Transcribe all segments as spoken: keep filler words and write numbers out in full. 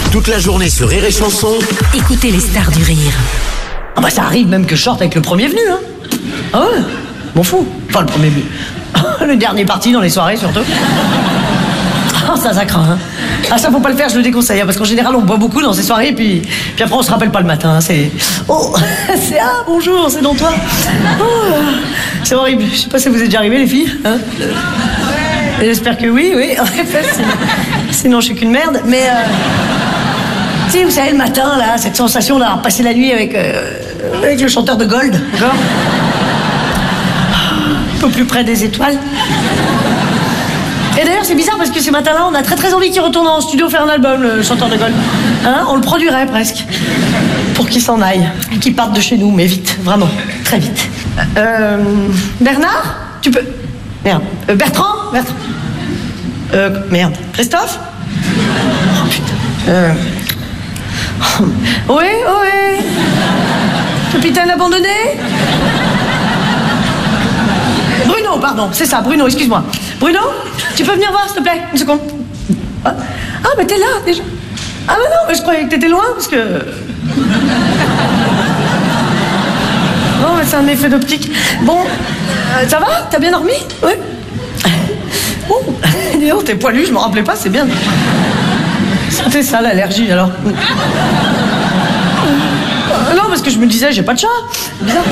Toute la journée sur Rire et Chanson. Écoutez les stars du rire. Ah bah ça arrive même que je sorte avec le premier venu, hein. Ah ouais, m'en fous. Enfin, le premier venu. Le dernier parti dans les soirées, surtout. Ah, ça, ça craint, hein. Ah, ça, faut pas le faire, je le déconseille, hein, parce qu'en général, on boit beaucoup dans ces soirées, puis, puis après, on se rappelle pas le matin, hein, c'est... Oh, c'est... Ah, bonjour, c'est dans toi. Oh, c'est horrible. Je sais pas si vous êtes déjà arrivées, les filles, hein. J'espère que oui, oui. En fait, sinon, sinon je suis qu'une merde, mais... Euh... Tu sais, vous savez, le matin, là, cette sensation d'avoir passé la nuit avec, euh, avec le chanteur de Gold, d'accord? Un peu plus près des étoiles. Et d'ailleurs, c'est bizarre parce que ces matins-là, on a très très envie qu'il retourne en studio faire un album, le chanteur de Gold. Hein? On le produirait presque. Pour qu'il s'en aille. Et qu'il parte de chez nous, mais vite, vraiment, très vite. Euh... Bernard? Tu peux... Merde. Euh, Bertrand? Bertrand? Euh... Merde. Christophe? Oh putain. Euh... Oui, oui. Capitaine abandonné? Bruno, pardon, c'est ça, Bruno, excuse-moi. Bruno, tu peux venir voir, s'il te plaît? Une seconde. Ah, ah mais t'es là, déjà. Ah, mais non, mais je croyais que t'étais loin, parce que... Non, mais c'est un effet d'optique. Bon, euh, ça va? T'as bien dormi? Oui. Oh, dis donc, t'es poilu, je m'en rappelais pas, c'est bien. C'était ça, l'allergie, alors. Euh, non, parce que je me disais, j'ai pas de chat. Bizarre.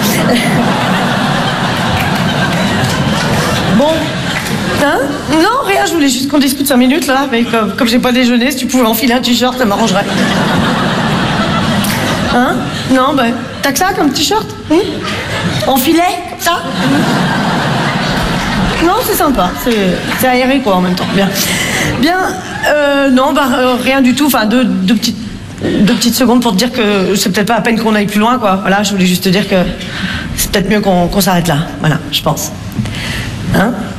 Bon. Hein? Non, rien, je voulais juste qu'on discute cinq minutes, là. Mais comme, comme j'ai pas déjeuné, si tu pouvais enfiler un t-shirt, ça m'arrangerait. Hein? Non, ben, t'as que ça comme t-shirt? Hum? En filet, comme ça? Non, c'est sympa. C'est aéré, quoi, en même temps. Bien. Bien, euh, non, bah, euh, rien du tout. Enfin, deux, deux, petites, deux petites secondes pour te dire que c'est peut-être pas à peine qu'on aille plus loin, quoi. Voilà, je voulais juste te dire que c'est peut-être mieux qu'on qu'on s'arrête là. Voilà, je pense. Hein?